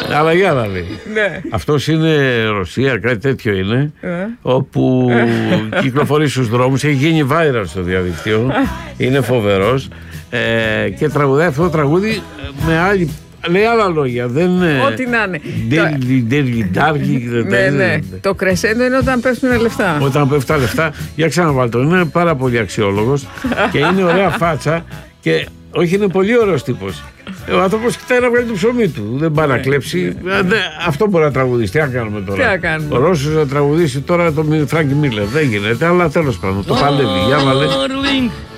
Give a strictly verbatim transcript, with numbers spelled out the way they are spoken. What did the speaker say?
Αλλά για να δει. Ναι. Αυτός είναι Ρωσία, κάτι τέτοιο είναι, Ε. όπου κυκλοφορεί στους δρόμους, έχει γίνει viral στο διαδικτύο, είναι φοβερός ε, και τραγουδάει αυτό το τραγούδι με άλλη. Λέει άλλα λόγια. Δεν Ό,τι να είναι. Ντέρλι, ντέρλι, ντάρλι. Ναι, ναι. Το κρεσέντο είναι όταν πέφτουν λεφτά. Όταν πέφτουν τα λεφτά. Για ξαναβάλω το. Είναι πάρα πολύ αξιόλογος και είναι ωραία φάτσα και όχι, είναι πολύ ωραίος τύπος. Ο άνθρωπος κοιτάει να βγάλει το ψωμί του. Δεν πάει να κλέψει. Αυτό μπορεί να τραγουδήσει. Τι να κάνουμε τώρα. Τι να κάνουμε. Ο Ρώσος να τραγουδήσει τώρα το Φράνκι Μίλλερ. Δεν γίνεται, αλλά τέλος πάντων. Το παλεύει. Για βάλε.